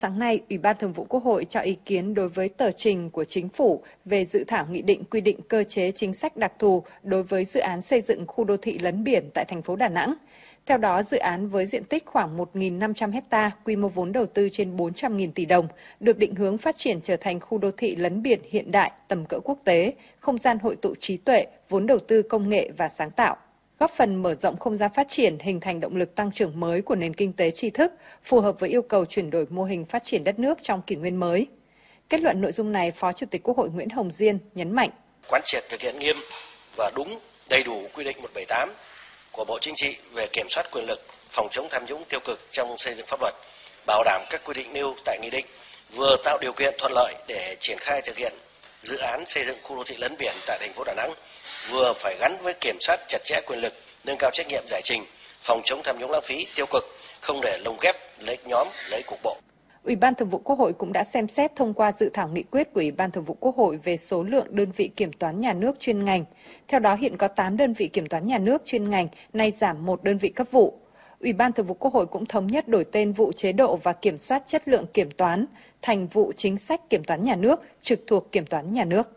Sáng nay, Ủy ban Thường vụ Quốc hội cho ý kiến đối với tờ trình của Chính phủ về dự thảo nghị định quy định cơ chế chính sách đặc thù đối với dự án xây dựng khu đô thị lấn biển tại thành phố Đà Nẵng. Theo đó, dự án với diện tích khoảng 1.500 ha, quy mô vốn đầu tư trên 400.000 tỷ đồng, được định hướng phát triển trở thành khu đô thị lấn biển hiện đại tầm cỡ quốc tế, không gian hội tụ trí tuệ, vốn đầu tư công nghệ và sáng tạo, góp phần mở rộng không gian phát triển, hình thành động lực tăng trưởng mới của nền kinh tế tri thức, phù hợp với yêu cầu chuyển đổi mô hình phát triển đất nước trong kỷ nguyên mới. Kết luận nội dung này, Phó Chủ tịch Quốc hội Nguyễn Hồng Diên nhấn mạnh: quán triệt thực hiện nghiêm và đúng đầy đủ quy định 178 của Bộ Chính trị về kiểm soát quyền lực, phòng chống tham nhũng tiêu cực trong xây dựng pháp luật, bảo đảm các quy định nêu tại nghị định, vừa tạo điều kiện thuận lợi để triển khai thực hiện dự án xây dựng khu đô thị lấn biển tại thành phố Đà Nẵng, vừa phải gắn với kiểm soát chặt chẽ quyền lực, nâng cao trách nhiệm giải trình, phòng chống tham nhũng lãng phí tiêu cực, không để lồng ghép, lấy nhóm, lấy cục bộ. Ủy ban Thường vụ Quốc hội cũng đã xem xét thông qua dự thảo nghị quyết của Ủy ban Thường vụ Quốc hội về số lượng đơn vị kiểm toán nhà nước chuyên ngành. Theo đó, hiện có 8 đơn vị kiểm toán nhà nước chuyên ngành, nay giảm 1 đơn vị cấp vụ. Ủy ban Thường vụ Quốc hội cũng thống nhất đổi tên vụ chế độ và kiểm soát chất lượng kiểm toán thành vụ chính sách kiểm toán nhà nước trực thuộc kiểm toán nhà nước.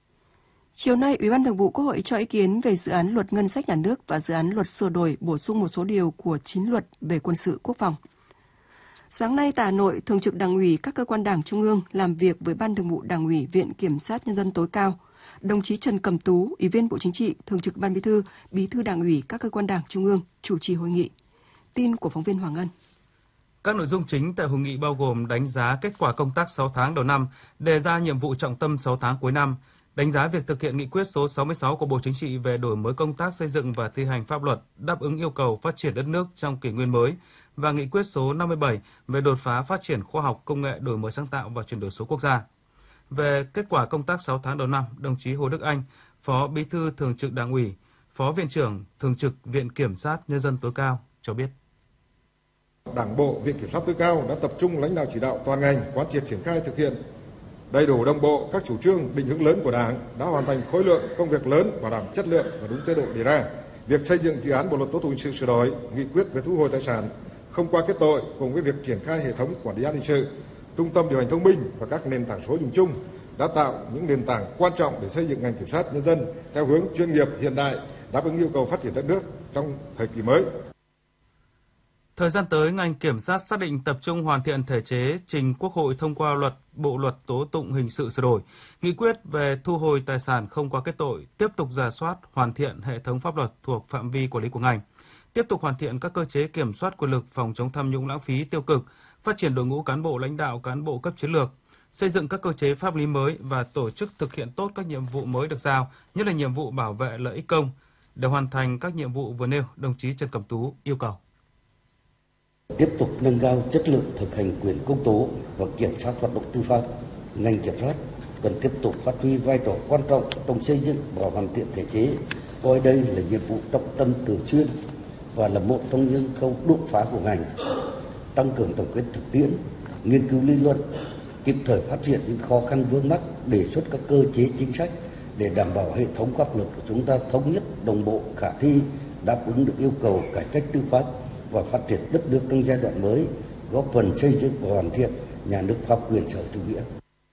Chiều nay, Ủy ban Thường vụ Quốc hội cho ý kiến về dự án luật ngân sách nhà nước và dự án luật sửa đổi bổ sung một số điều của 9 luật về quân sự quốc phòng. Sáng nay tại Hà Nội, Thường trực Đảng ủy các cơ quan Đảng Trung ương làm việc với Ban Thường vụ Đảng ủy Viện Kiểm sát Nhân dân tối cao. Đồng chí Trần Cẩm Tú, Ủy viên Bộ Chính trị, Thường trực Ban Bí thư Đảng ủy các cơ quan Đảng Trung ương chủ trì hội nghị. Tin của phóng viên Hoàng Ngân. Các nội dung chính tại hội nghị bao gồm đánh giá kết quả công tác 6 tháng đầu năm, đề ra nhiệm vụ trọng tâm 6 tháng cuối năm, đánh giá việc thực hiện nghị quyết số 66 của Bộ Chính trị về đổi mới công tác xây dựng và thi hành pháp luật đáp ứng yêu cầu phát triển đất nước trong kỷ nguyên mới và nghị quyết số 57 về đột phá phát triển khoa học công nghệ, đổi mới sáng tạo và chuyển đổi số quốc gia. Về kết quả công tác 6 tháng đầu năm, đồng chí Hồ Đức Anh, Phó Bí thư Thường trực Đảng ủy, Phó Viện trưởng Thường trực Viện Kiểm sát Nhân dân tối cao cho biết. Đảng bộ, Viện Kiểm sát tối cao đã tập trung lãnh đạo chỉ đạo toàn ngành quán triệt triển khai thực hiện đầy đủ đồng bộ các chủ trương định hướng lớn của Đảng, đã hoàn thành khối lượng công việc lớn, bảo đảm chất lượng và đúng tiến độ đề ra. Việc xây dựng dự án Bộ luật tố tụng hình sự sửa đổi, nghị quyết về thu hồi tài sản không qua kết tội cùng với việc triển khai hệ thống quản lý an ninh sự, trung tâm điều hành thông minh và các nền tảng số dùng chung đã tạo những nền tảng quan trọng để xây dựng ngành kiểm sát nhân dân theo hướng chuyên nghiệp, hiện đại, đáp ứng yêu cầu phát triển đất nước trong thời kỳ mới. Thời gian tới, ngành kiểm sát xác định tập trung hoàn thiện thể chế trình Quốc hội thông qua Bộ luật tố tụng hình sự sửa đổi, nghị quyết về thu hồi tài sản không qua kết tội, tiếp tục rà soát, hoàn thiện hệ thống pháp luật thuộc phạm vi quản lý của ngành, tiếp tục hoàn thiện các cơ chế kiểm soát quyền lực, phòng chống tham nhũng lãng phí tiêu cực, phát triển đội ngũ cán bộ lãnh đạo, cán bộ cấp chiến lược, xây dựng các cơ chế pháp lý mới và tổ chức thực hiện tốt các nhiệm vụ mới được giao, nhất là nhiệm vụ bảo vệ lợi ích công. Để hoàn thành các nhiệm vụ vừa nêu, đồng chí Trần Cẩm Tú yêu cầu tiếp tục nâng cao chất lượng thực hành quyền công tố và kiểm soát hoạt động tư pháp. Ngành kiểm sát cần tiếp tục phát huy vai trò quan trọng trong xây dựng và hoàn thiện thể chế, coi đây là nhiệm vụ trọng tâm thường xuyên và là một trong những khâu đột phá của ngành. Tăng cường tổng kết thực tiễn, nghiên cứu lý luận, kịp thời phát hiện những khó khăn vướng mắc, đề xuất các cơ chế chính sách để đảm bảo hệ thống pháp luật của chúng ta thống nhất, đồng bộ, khả thi, đáp ứng được yêu cầu cải cách tư pháp và phát triển đất nước trong giai đoạn mới, góp phần xây dựng và hoàn thiện nhà nước pháp quyền xã hội chủ nghĩa.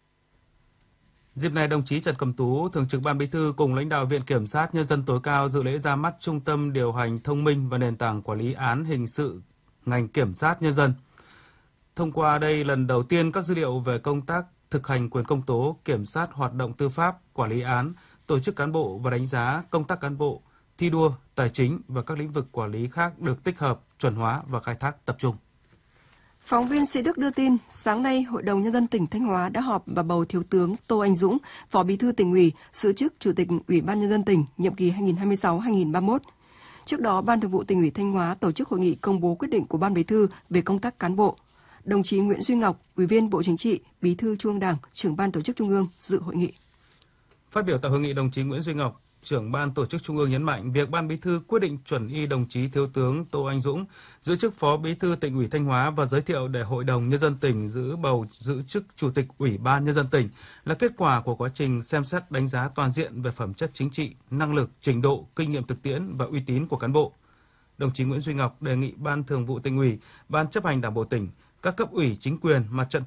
Dịp này, đồng chí Trần Cẩm Tú, Thường trực Ban Bí thư cùng lãnh đạo Viện Kiểm sát Nhân dân tối cao dự lễ ra mắt Trung tâm điều hành thông minh và nền tảng quản lý án hình sự ngành Kiểm sát Nhân dân. Thông qua đây, lần đầu tiên các dữ liệu về công tác thực hành quyền công tố, kiểm soát hoạt động tư pháp, quản lý án, tổ chức cán bộ và đánh giá công tác cán bộ, thi đua, tài chính và các lĩnh vực quản lý khác được tích hợp, chuẩn hóa và khai thác tập trung. Phóng viên Sĩ Đức đưa tin, sáng nay Hội đồng Nhân dân tỉnh Thanh Hóa đã họp và bầu Thiếu tướng Tô Anh Dũng, Phó Bí thư Tỉnh ủy, giữ chức Chủ tịch Ủy ban Nhân dân tỉnh, nhiệm kỳ 2026-2031. Trước đó, Ban Thường vụ Tỉnh ủy Thanh Hóa tổ chức hội nghị công bố quyết định của Ban Bí thư về công tác cán bộ. Đồng chí Nguyễn Duy Ngọc, Ủy viên Bộ Chính trị, Bí thư Trung ương Đảng, Trưởng Ban Tổ chức Trung ương dự hội nghị. Phát biểu tại hội nghị, đồng chí Nguyễn Duy Ngọc, Trưởng Ban Tổ chức Trung ương nhấn mạnh việc Ban Bí thư quyết định chuẩn y đồng chí Thiếu tướng Tô Anh Dũng giữ chức Phó Bí thư Tỉnh ủy Thanh Hóa và giới thiệu để Hội đồng Nhân dân tỉnh giữ chức Chủ tịch Ủy ban Nhân dân tỉnh là kết quả của quá trình xem xét đánh giá toàn diện về phẩm chất chính trị, năng lực, trình độ, kinh nghiệm thực tiễn và uy tín của cán bộ. Đồng chí Nguyễn Duy Ngọc đề nghị Ban Thường vụ Tỉnh ủy, Ban Chấp hành Đảng bộ tỉnh, các cấp ủy chính quyền, mặt trận